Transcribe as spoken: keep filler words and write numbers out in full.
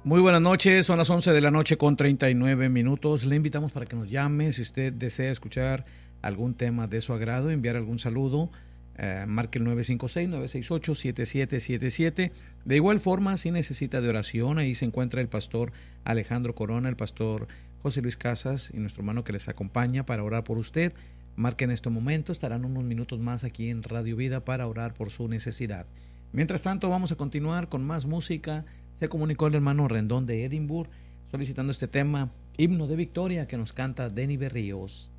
Muy buenas noches, son las once de la noche con treinta y nueve minutos. Le invitamos para que nos llame si usted desea escuchar algún tema de su agrado, enviar algún saludo. Eh, marque el nueve cinco seis, nueve seis ocho, siete siete siete siete. De igual forma, si necesita de oración, ahí se encuentra el pastor Alejandro Corona, el pastor José Luis Casas y nuestro hermano que les acompaña para orar por usted. Marque en este momento, estarán unos minutos más aquí en Radio Vida para orar por su necesidad. Mientras tanto, vamos a continuar con más música. Se comunicó el hermano Rendón de Edimburgo solicitando este tema, Himno de Victoria, que nos canta Denny Berríos.